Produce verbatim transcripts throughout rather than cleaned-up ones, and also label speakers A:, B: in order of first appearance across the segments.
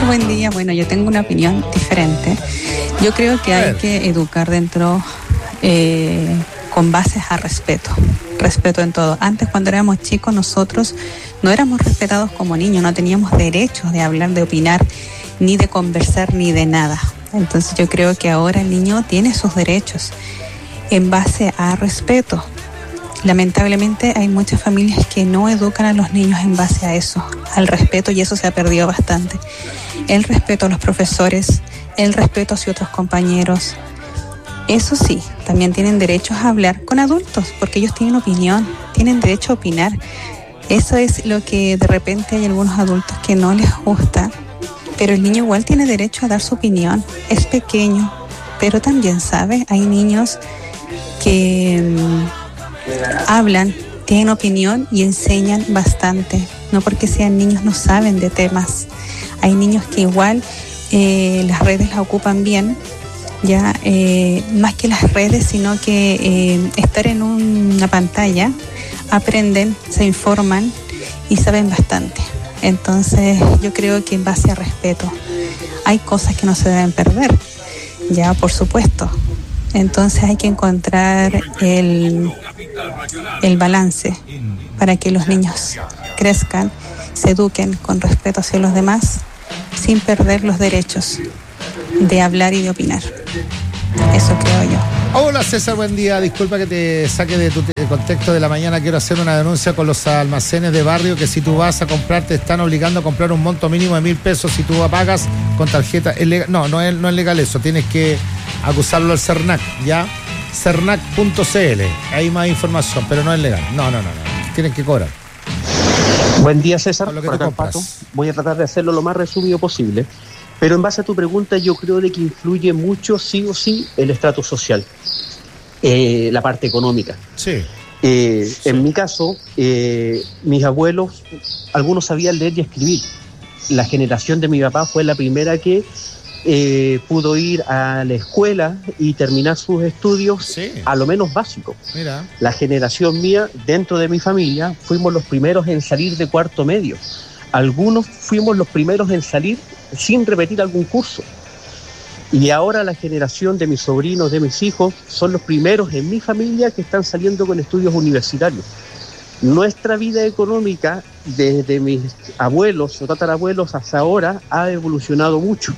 A: buen día. Bueno, yo tengo una opinión diferente. Yo creo que hay que educar dentro eh, con bases a respeto. Respeto en todo. Antes, cuando éramos chicos, nosotros no éramos respetados como niños, no teníamos derechos de hablar, de opinar, ni de conversar, ni de nada. Entonces yo creo que ahora el niño tiene sus derechos en base a respeto. Lamentablemente hay muchas familias que no educan a los niños en base a eso, al respeto, y eso se ha perdido bastante. El respeto a los profesores, el respeto hacia otros compañeros. Eso sí, también tienen derechos a hablar con adultos, porque ellos tienen opinión, tienen derecho a opinar. Eso es lo que de repente hay algunos adultos que no les gusta, pero el niño igual tiene derecho a dar su opinión. Es pequeño, pero también sabe, hay niños que mmm, hablan, tienen opinión y enseñan bastante. No porque sean niños no saben de temas. Hay niños que igual eh, las redes las ocupan bien, ya eh, más que las redes, sino que eh, estar en un, una pantalla, aprenden, se informan y saben bastante. Entonces yo creo que en base a respeto hay cosas que no se deben perder, ya por supuesto. Entonces hay que encontrar el, el balance para que los niños crezcan, se eduquen con respeto hacia los demás, sin perder los derechos de hablar y de opinar. Eso creo yo.
B: Hola César, buen día. Disculpa que te saque de tu te- contexto de la mañana. Quiero hacer una denuncia con los almacenes de barrio, que si tú vas a comprar te están obligando a comprar un monto mínimo de mil pesos si tú pagas con tarjeta. Es legal, no, no es, no es legal eso. Tienes que acusarlo al CERNAC, ¿ya? cernac punto c l. Hay más información, pero no es legal. No, no, no, no. Tienen que cobrar.
C: Buen día, César.
B: Con lo que
C: Por
B: tú
C: acá,
B: compras.
C: Pato. Voy a tratar de hacerlo lo más resumido posible. Pero en base a tu pregunta, yo creo de que influye mucho, sí o sí, el estrato social, eh, la parte económica.
B: Sí.
C: Eh, sí. En mi caso, eh, mis abuelos, algunos sabían leer y escribir. La generación de mi papá fue la primera que eh, pudo ir a la escuela y terminar sus estudios, sí, a lo menos básicos.
B: Mira.
C: La generación mía, dentro de mi familia, fuimos los primeros en salir de cuarto medio. Algunos fuimos los primeros en salir sin repetir algún curso. Y ahora la generación de mis sobrinos, de mis hijos, son los primeros en mi familia que están saliendo con estudios universitarios. Nuestra vida económica, desde mis abuelos o tatarabuelos hasta ahora, ha evolucionado mucho.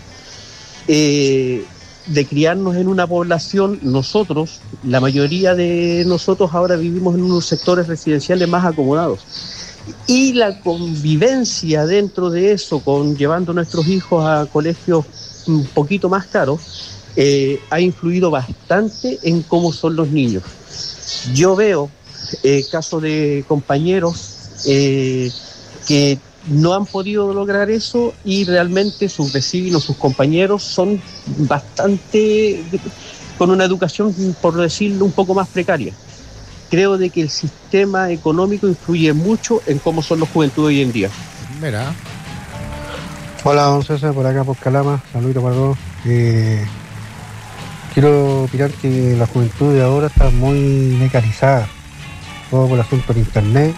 C: Eh, de criarnos en una población, nosotros, la mayoría de nosotros ahora vivimos en unos sectores residenciales más acomodados. Y la convivencia dentro de eso, con llevando a nuestros hijos a colegios un poquito más caros, eh, ha influido bastante en cómo son los niños. Yo veo eh, casos de compañeros eh, que no han podido lograr eso y realmente sus vecinos, sus compañeros son bastante, con una educación, por decirlo, un poco más precaria. Creo de que el sistema económico influye mucho en cómo son los juventudes hoy en día.
B: Mira.
D: Hola, don César, por acá por Calama, saludos para todos. Eh, quiero opinar que la juventud de ahora está muy mecanizada, todo por el asunto de internet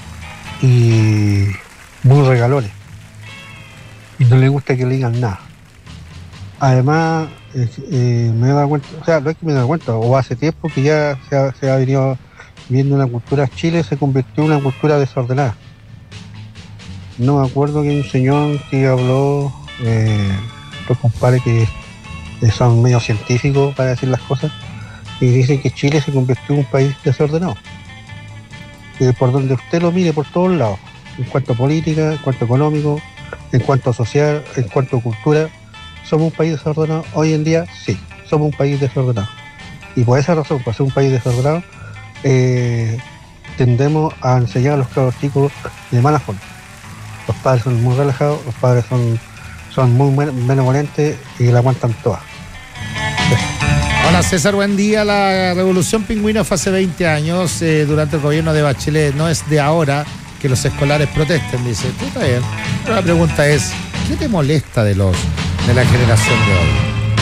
D: y muy regalones. Y no le gusta que le digan nada. Además, eh, eh, me he dado cuenta, o sea, no es que me he dado cuenta, o hace tiempo que ya se ha, se ha venido viendo una cultura. Chile se convirtió en una cultura desordenada. No me acuerdo que un señor que habló, eh, los compadres que son medio científicos para decir las cosas, y dice que Chile se convirtió en un país desordenado. Eh, por donde usted lo mire, por todos lados, en cuanto a política, en cuanto a económico, en cuanto a social, en cuanto a cultura, somos un país desordenado. Hoy en día, sí, somos un país desordenado. Y por esa razón, por ser un país desordenado, eh, tendemos a enseñar a los cabros chicos de mala forma. Los padres son muy relajados, los padres son, son muy benevolentes y la aguantan todas.
B: Hola César, buen día. La Revolución Pingüina fue hace veinte años, eh, durante el gobierno de Bachelet. No es de ahora que los escolares protesten, dice. Tú está bien. Pero la pregunta es, ¿qué te molesta de los de la generación de hoy?